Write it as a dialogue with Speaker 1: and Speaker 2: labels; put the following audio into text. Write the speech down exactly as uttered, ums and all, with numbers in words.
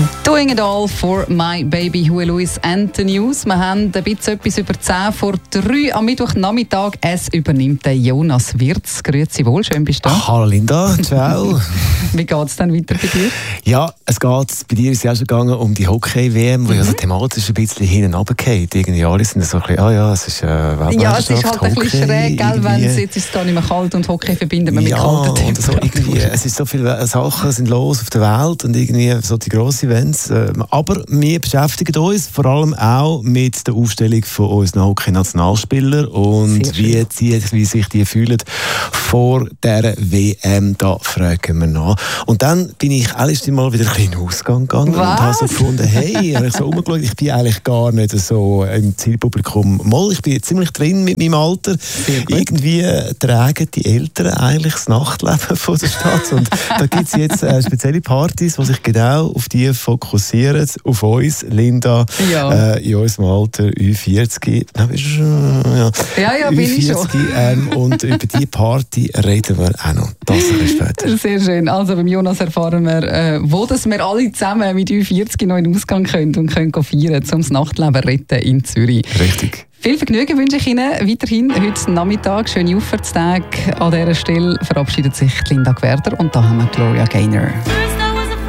Speaker 1: Doing it all for my baby Huey Lewis and the News. Wir haben ein bisschen etwas über zehn vor drei am Mittwochnachmittag. Es übernimmt der Jonas Wirz. Grüezi wohl, schön bist du da.
Speaker 2: Hallo Linda, ciao.
Speaker 1: Wie geht es dann weiter bei dir?
Speaker 2: Ja, es geht, bei dir ist es ja schon gegangen um die Hockey-W M, wo mhm. ja so thematisch ein bisschen hin und runter geht. Irgendwie alle sind so ein bisschen, ah ja, es ist äh, Weltmeisterschaft,
Speaker 1: ja, es ist halt ein bisschen schräg, gell, wenn es jetzt ist es gar nicht mehr kalt und Hockey verbinden wir mit
Speaker 2: ja,
Speaker 1: kalten Temperaturen.
Speaker 2: So irgendwie, es ist so viele Sachen sind los auf der Welt und irgendwie so die grossen Events. Aber wir beschäftigen uns vor allem auch mit der Aufstellung von unseren Hockey-Nationalspielern und wie, die, wie sich die fühlen vor dieser W M. Da fragen wir nach. Und dann bin ich alles Mal wieder ein bisschen in den Ausgang gegangen. Was? Und habe so gefunden, hey, habe ich so umgeschaut, ich bin eigentlich gar nicht so im Zielpublikum. Mal, ich bin ziemlich drin mit meinem Alter. Irgendwie tragen die Eltern eigentlich das Nachtleben von der Stadt. Und da gibt es jetzt äh, spezielle Partys, die sich genau auf die fokussieren, auf uns, Linda, ja. äh, in unserem Alter, Ü vierzig. Ja,
Speaker 1: ja, ja bin ich schon.
Speaker 2: Ähm, und über diese Party reden wir auch noch. Das ein bisschen später.
Speaker 1: Sehr schön. Also beim Jonas erfahren wir, äh, wo dass wir alle zusammen mit Ü vierzig noch in den Ausgang können und können feiern, um das Nachtleben retten in Zürich.
Speaker 2: Richtig.
Speaker 1: Viel Vergnügen wünsche ich Ihnen weiterhin heute Nachmittag. Schöne Auffahrtstage. An dieser Stelle verabschiedet sich Linda Gwerder und da haben wir Gloria Gaynor.